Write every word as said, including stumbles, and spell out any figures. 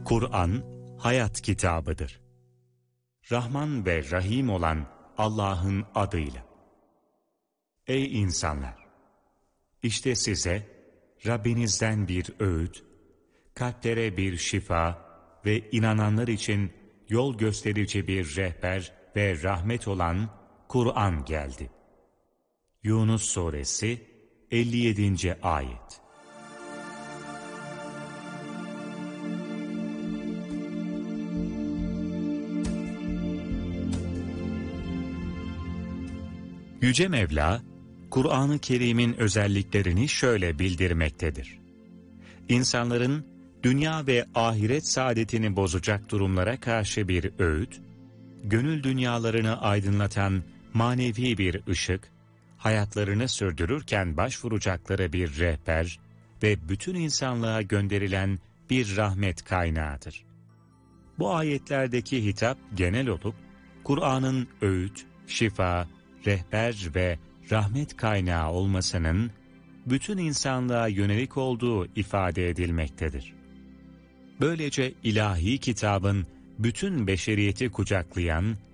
Kur'an, hayat kitabıdır. Rahman ve Rahim olan Allah'ın adıyla. Ey insanlar! İşte size Rabbinizden bir öğüt, kalplere bir şifa ve inananlar için yol gösterici bir rehber ve rahmet olan Kur'an geldi. Yunus Suresi elli yedinci Ayet. Yüce Mevla, Kur'an-ı Kerim'in özelliklerini şöyle bildirmektedir. İnsanların dünya ve ahiret saadetini bozacak durumlara karşı bir öğüt, gönül dünyalarını aydınlatan manevi bir ışık, hayatlarını sürdürürken başvuracakları bir rehber ve bütün insanlığa gönderilen bir rahmet kaynağıdır. Bu ayetlerdeki hitap genel olup, Kur'an'ın öğüt, şifa, rehber ve rahmet kaynağı olmasının bütün insanlığa yönelik olduğu ifade edilmektedir. Böylece ilahi kitabın bütün beşeriyeti kucaklayan